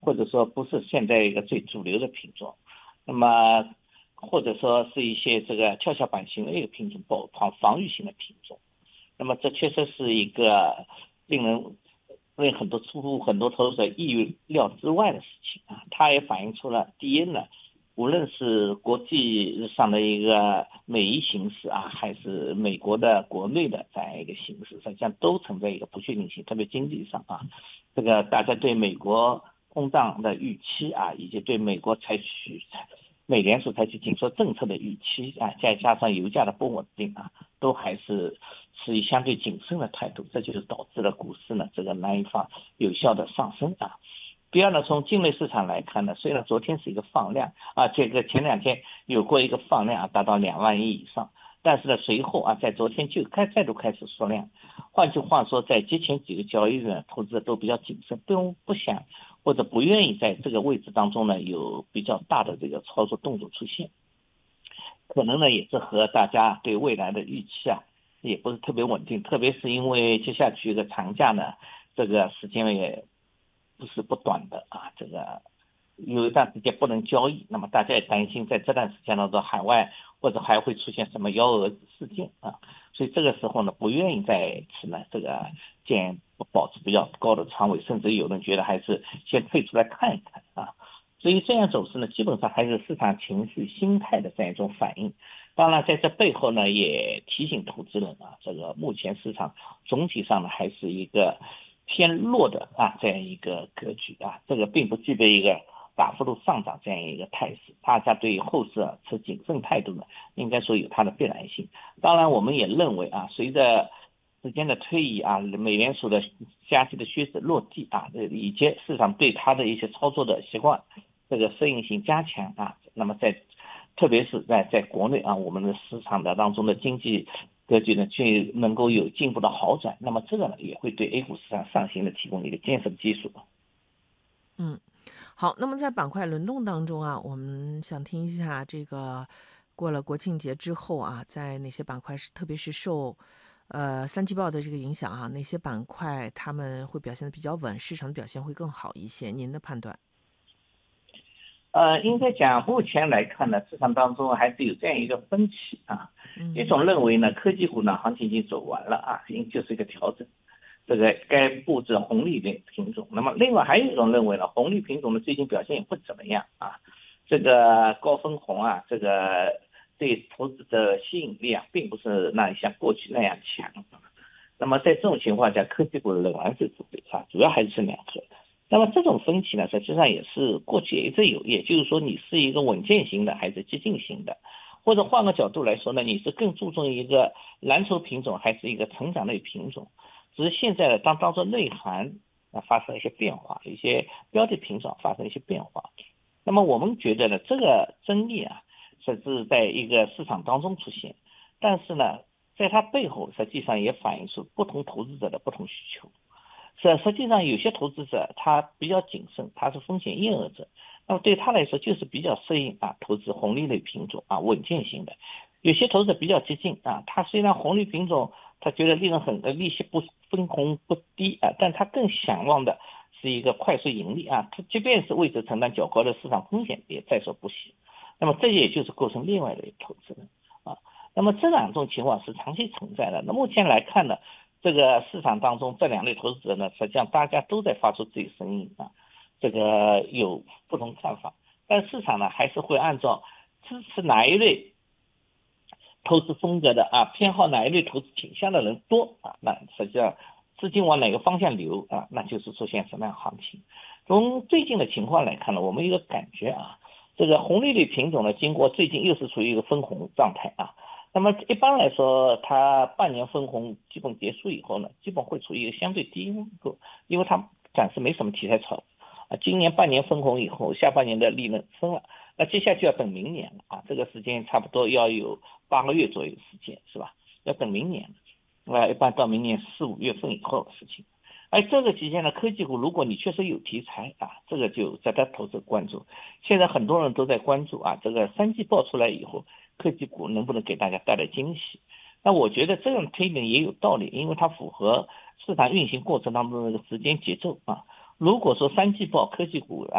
或者说不是现在一个最主流的品种，那么或者说是一些这个跷跷板型的一个品种，防御型的品种，那么这确实是一个令很多出乎很多投资者意料之外的事情啊。它也反映出了第一呢，无论是国际上的一个美伊形势啊，还是美国的国内的这样一个形势，实际上都存在一个不确定性，特别经济上啊，这个大家对美国通胀的预期啊，以及对美联储采取紧缩政策的预期啊，再加上油价的不稳定啊，都还是持以相对谨慎的态度，这就是导致了股市呢这个难以有效的上升啊。第二呢，从境内市场来看呢，虽然昨天是一个放量啊，这个前2天有过一个放量啊，达到2万亿以上，但是呢，随后啊，在昨天就再度开始缩量。换句话说，在之前几个交易日呢，投资者都比较谨慎，不想或者不愿意在这个位置当中呢有比较大的这个操作动作出现。可能呢也是和大家对未来的预期啊也不是特别稳定，特别是因为接下去一个长假呢，这个时间也不是不短的啊，这个有一段时间不能交易，那么大家也担心在这段时间当中海外或者还会出现什么幺蛾子事件啊，所以这个时候呢不愿意在此呢这个保持比较高的仓位，甚至有人觉得还是先退出来看一看啊。所以这样走势呢，基本上还是市场情绪心态的这样一种反应。当然，在这背后呢，也提醒投资人啊，这个目前市场总体上呢还是一个偏弱的啊这样一个格局啊，这个并不具备一个大幅度上涨这样一个态势。大家对于后市持谨慎态度呢，应该说有它的必然性。当然，我们也认为啊，随着时间的推移啊，美联储的加息的趋势落地啊，以及市场对它的一些操作的习惯这个适应性加强啊，那么特别是在国内啊，我们的市场的当中的经济格局呢，就能够有进一步的好转，那么这个呢也会对 A 股市场上行的提供一个坚实的基础。 嗯，好，那么在板块轮动当中啊，我们想听一下这个过了国庆节之后啊，在哪些板块特别是受三季报的这个影响啊，哪些板块他们会表现的比较稳，市场的表现会更好一些？您的判断？ 应该讲目前来看呢，市场当中还是有这样一个分歧啊。一嗯种认为呢，科技股呢行情已经走完了啊，就是一个调整，这个该布置红利的品种。那么另外还有一种认为呢，红利品种呢最近表现也不怎么样啊，这个高分红啊，这个对投资者吸引力啊，并不是像过去那样强。那么在这种情况下，科技股仍然是主流啊，主要还是剩两个。那么这种分歧呢，实际上也是过去一直有，也就是说你是一个稳健型的还是激进型的，或者换个角度来说呢，你是更注重一个蓝筹品种还是一个成长类品种？只是现在呢，当中内涵发生了一些变化，一些标的品种发生一些变化。那么我们觉得呢，这个争议啊，是在一个市场当中出现，但是呢，在它背后实际上也反映出不同投资者的不同需求。实际上有些投资者他比较谨慎，他是风险厌恶者，那么对他来说就是比较适应啊投资红利类品种啊稳健型的。有些投资者比较激进啊，他虽然红利品种他觉得利息不分红不低啊，但他更想望的是一个快速盈利啊，他即便是为之承担较高的市场风险也在所不惜。那么这也就是构成另外的投资人啊。那么这两种情况是长期存在的。那目前来看呢，这个市场当中这两类投资者呢，实际上大家都在发出自己声音啊，这个有不同看法，但市场呢还是会按照支持哪一类投资风格的啊，偏好哪一类投资倾向的人多啊，那实际上资金往哪个方向流啊，那就是出现什么样行情。从最近的情况来看呢，我们有个感觉啊，这个红利类品种呢，经过最近又是处于一个分红状态啊。那么一般来说，它半年分红基本结束以后呢，基本会处于一个相对低温度，因为它暂时没什么题材炒啊。今年半年分红以后，下半年的利润分了，那接下去要等明年了啊，这个时间差不多要有8个月左右的时间，是吧？要等明年了，一般到明年4、5月份以后的事情。而这个期间呢，科技股如果你确实有题材啊，这个就值得投资关注。现在很多人都在关注啊，这个三季报出来以后，科技股能不能给大家带来惊喜？那我觉得这样推论也有道理，因为它符合市场运行过程当中的时间节奏啊。 如果说三季报科技股